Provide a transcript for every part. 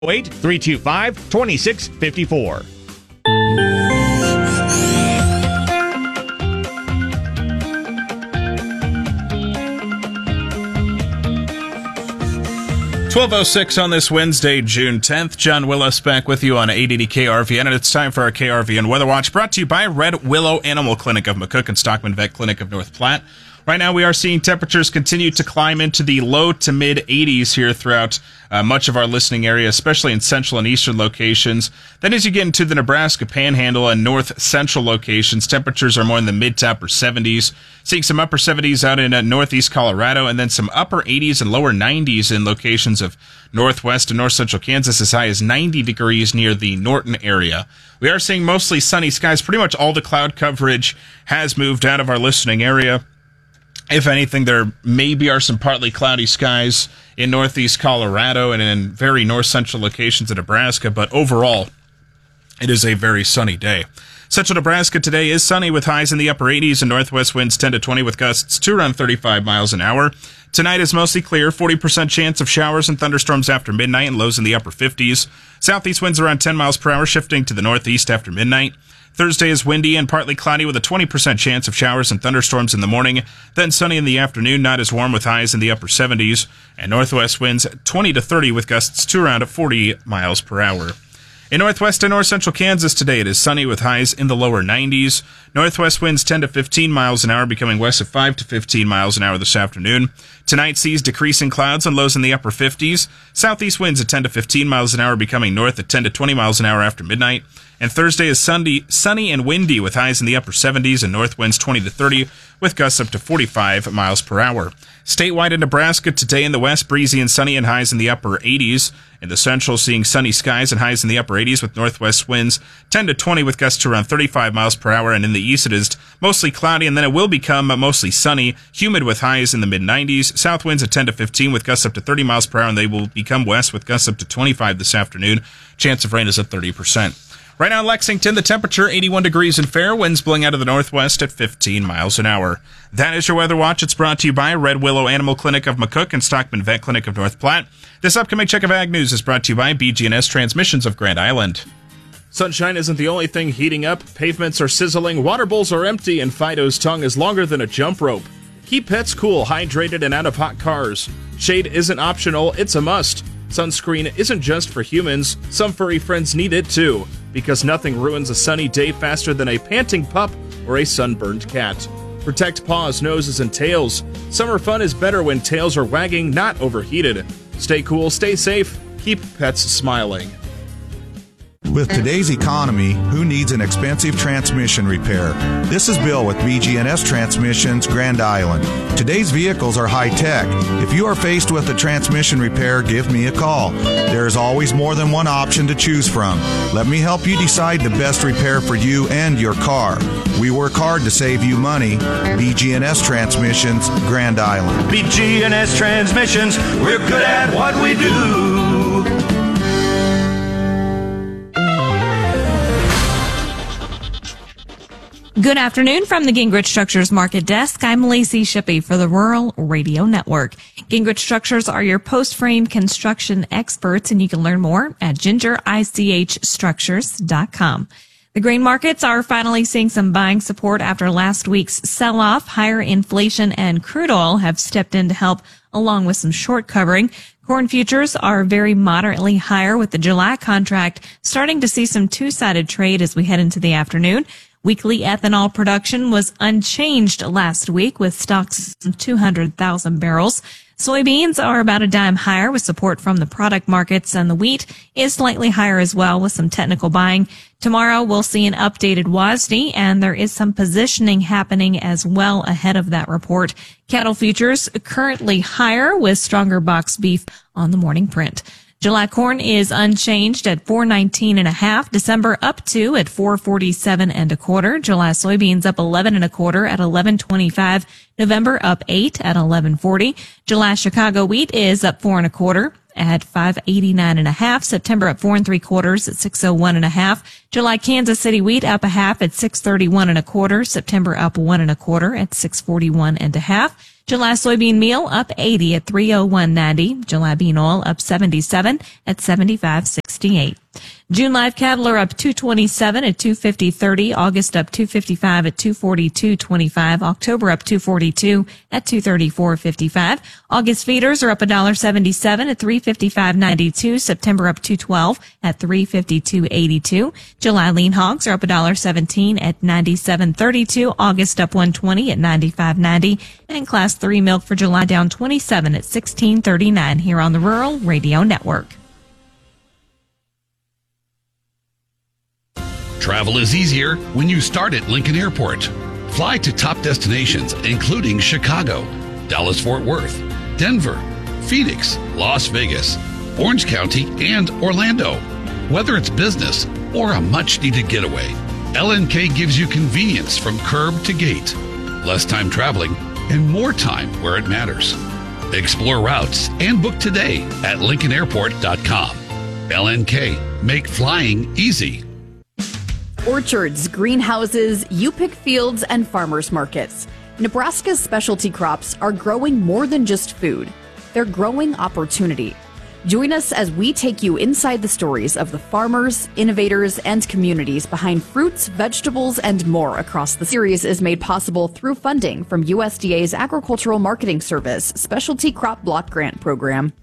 8-325-2654. .1206 on this Wednesday, June 10th. John Willis back with you on 880 KRVN, and it's time for our KRVN Weather Watch, brought to you by Red Willow Animal Clinic of McCook and Stockman Vet Clinic of North Platte. Right now, we are seeing temperatures continue to climb into the low to mid 80s here throughout much of our listening area, especially in central and eastern locations. Then as you get into the Nebraska Panhandle and north central locations, temperatures are more in the mid to upper 70s. Seeing some upper 70s out in northeast Colorado, and then some upper 80s and lower 90s in locations of northwest and north central Kansas, as high as 90 degrees near the Norton area. We are seeing mostly sunny skies. Pretty much all the cloud coverage has moved out of our listening area. If anything, there maybe are some partly cloudy skies in northeast Colorado and in very north-central locations of Nebraska, but overall, it is a very sunny day. Central Nebraska today is sunny with highs in the upper 80s and northwest winds 10 to 20 with gusts to around 35 miles an hour. Tonight is mostly clear, 40% chance of showers and thunderstorms after midnight and lows in the upper 50s. Southeast winds around 10 miles per hour, shifting to the northeast after midnight. Thursday is windy and partly cloudy with a 20% chance of showers and thunderstorms in the morning, then sunny in the afternoon, not as warm with highs in the upper 70s, and northwest winds 20 to 30 with gusts to around 40 miles per hour. In northwest and north central Kansas today, it is sunny with highs in the lower 90s. Northwest winds 10 to 15 miles an hour, becoming west of 5 to 15 miles an hour this afternoon. Tonight sees decreasing clouds and lows in the upper 50s. Southeast winds at 10 to 15 miles an hour, becoming north at 10 to 20 miles an hour after midnight. And Thursday is sunny and windy with highs in the upper 70s and north winds 20 to 30 with gusts up to 45 miles per hour. Statewide in Nebraska today in the west, breezy and sunny and highs in the upper 80s. In the central, seeing sunny skies and highs in the upper 80s with northwest winds 10 to 20 with gusts to around 35 miles per hour. And in the east, it is mostly cloudy, and then it will become mostly sunny, humid with highs in the mid 90s. South winds at 10 to 15 with gusts up to 30 miles per hour, and they will become west with gusts up to 25 this afternoon. Chance of rain is at 30%. Right now in Lexington, the temperature 81 degrees and fair, winds blowing out of the northwest at 15 miles an hour. That is your Weather Watch. It's brought to you by Red Willow Animal Clinic of McCook and Stockman Vet Clinic of North Platte. This upcoming check of Ag News is brought to you by BG&S Transmissions of Grand Island. Sunshine isn't the only thing heating up. Pavements are sizzling, water bowls are empty, and Fido's tongue is longer than a jump rope. Keep pets cool, hydrated, and out of hot cars. Shade isn't optional, it's a must. Sunscreen isn't just for humans. Some furry friends need it too, because nothing ruins a sunny day faster than a panting pup or a sunburned cat. Protect paws, noses, and tails. Summer fun is better when tails are wagging, not overheated. Stay cool, stay safe, keep pets smiling. With today's economy, who needs an expensive transmission repair? This is Bill with BG&S Transmissions, Grand Island. Today's vehicles are high-tech. If you are faced with a transmission repair, give me a call. There is always more than one option to choose from. Let me help you decide the best repair for you and your car. We work hard to save you money. BG&S Transmissions, Grand Island. BG&S Transmissions, we're good at what we do. Good afternoon from the Gingrich Structures Market Desk. I'm Lacey Shippey for the Rural Radio Network. Gingrich Structures are your post-frame construction experts, and you can learn more at gingerichstructures.com. The grain markets are finally seeing some buying support after last week's sell-off. Higher inflation and crude oil have stepped in to help, along with some short covering. Corn futures are very moderately higher, with the July contract starting to see some two-sided trade as we head into the afternoon. Weekly ethanol production was unchanged last week, with stocks of 200,000 barrels. Soybeans are about a dime higher with support from the product markets, and the wheat is slightly higher as well with some technical buying. Tomorrow we'll see an updated WASDE, and there is some positioning happening as well ahead of that report. Cattle futures currently higher with stronger box beef on the morning print. July corn is unchanged at $4.19.5. December up 2 at $4.47.25. July soybeans up 11.25 at $11.25. November up 8 at $11.40. July Chicago wheat is up 4.25 at $5.89.5. September up 4.75 at $6.01.5. July Kansas City wheat up a half at $6.31.25. September up 1.25 at $6.41.5. July soybean meal up 80 at 301.90. July bean oil up 77 at 75.68. June live cattle are up 227 at 250.30. August up 255 at 242.25. October up 242 at 234.55. August feeders are up $1.77 at 355.92. September up 212 at 352.82. July lean hogs are up $1.17 at 97.32. August up 120 at 95.90. And class 3 milk for July down 27 at 16.39 here on the Rural Radio Network. Travel is easier when you start at Lincoln Airport. Fly to top destinations, including Chicago, Dallas-Fort Worth, Denver, Phoenix, Las Vegas, Orange County, and Orlando. Whether it's business or a much-needed getaway, LNK gives you convenience from curb to gate, less time traveling, and more time where it matters. Explore routes and book today at LincolnAirport.com. LNK, make flying easy. Orchards, greenhouses, you-pick fields, and farmers markets. Nebraska's specialty crops are growing more than just food. They're growing opportunity. Join us as we take you inside the stories of the farmers, innovators, and communities behind fruits, vegetables, and more across the series is made possible through funding from USDA's Agricultural Marketing Service Specialty Crop Block Grant Program.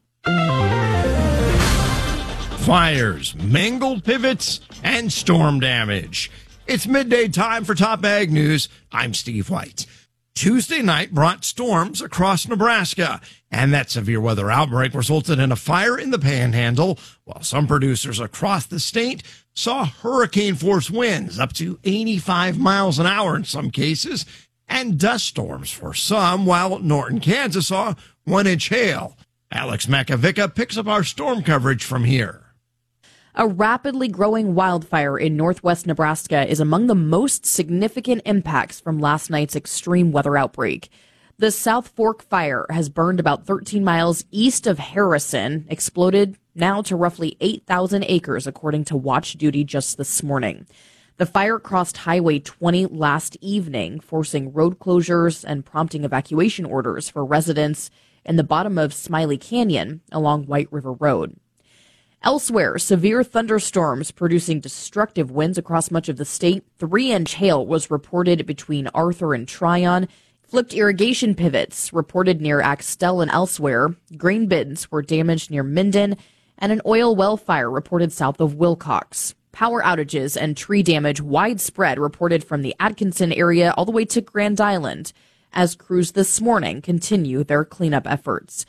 Fires, mangled pivots, and storm damage. It's midday time for Top Ag News. I'm Steve White. Tuesday night brought storms across Nebraska, and that severe weather outbreak resulted in a fire in the Panhandle, while some producers across the state saw hurricane-force winds up to 85 miles an hour in some cases, and dust storms for some, while Norton, Kansas saw 1-inch hail. Alex Makovica picks up our storm coverage from here. A rapidly growing wildfire in northwest Nebraska is among the most significant impacts from last night's extreme weather outbreak. The South Fork fire has burned about 13 miles east of Harrison, exploded now to roughly 8,000 acres, according to Watch Duty just this morning. The fire crossed Highway 20 last evening, forcing road closures and prompting evacuation orders for residents in the bottom of Smiley Canyon along White River Road. Elsewhere, severe thunderstorms producing destructive winds across much of the state. 3-inch hail was reported between Arthur and Tryon. Flipped irrigation pivots reported near Axtell and elsewhere. Grain bins were damaged near Minden, and an oil well fire reported south of Wilcox. Power outages and tree damage widespread reported from the Atkinson area all the way to Grand Island as crews this morning continue their cleanup efforts.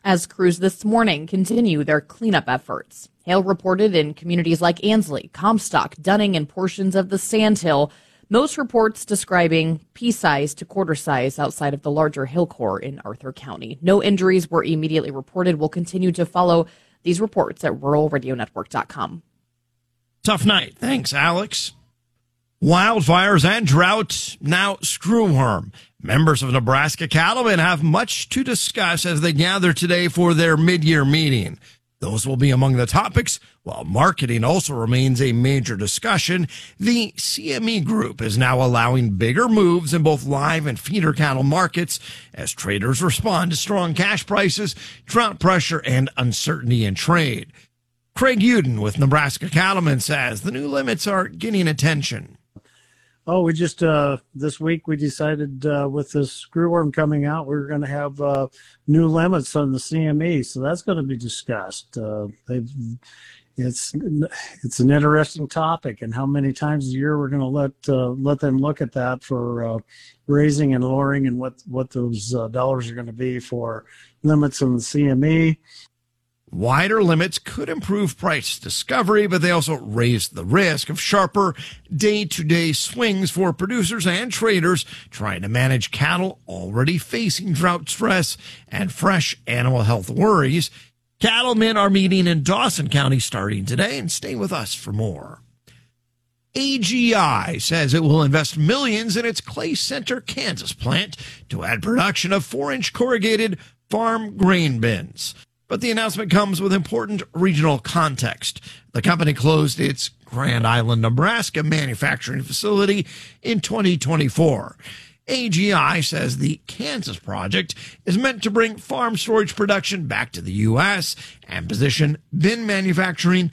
Hail reported in communities like Ansley, Comstock, Dunning, and portions of the Sandhill. Most reports describing pea-size to quarter size outside of the larger hill core in Arthur County. No injuries were immediately reported. We'll continue to follow these reports at ruralradionetwork.com. Tough night. Thanks, Alex. Wildfires and drought, now screwworm. Members of Nebraska cattlemen have much to discuss as they gather today for their mid-year meeting. Those will be among the topics, while marketing also remains a major discussion. The CME Group is now allowing bigger moves in both live and feeder cattle markets as traders respond to strong cash prices, drought pressure, and uncertainty in trade. Craig Uden with Nebraska Cattlemen says the new limits are getting attention. Oh, we just, this week we decided with this screwworm coming out, we're going to have new limits on the CME. So that's going to be discussed. It's an interesting topic, and how many times a year we're going to let them look at that for raising and lowering, and what those dollars are going to be for limits on the CME. Wider limits could improve price discovery, but they also raise the risk of sharper day-to-day swings for producers and traders trying to manage cattle already facing drought stress and fresh animal health worries. Cattlemen are meeting in Dawson County starting today, and stay with us for more. AGI says it will invest millions in its Clay Center, Kansas plant to add production of 4-inch corrugated farm grain bins. But the announcement comes with important regional context. The company closed its Grand Island, Nebraska manufacturing facility in 2024. AGI says the Kansas project is meant to bring farm storage production back to the U.S. and position bin manufacturing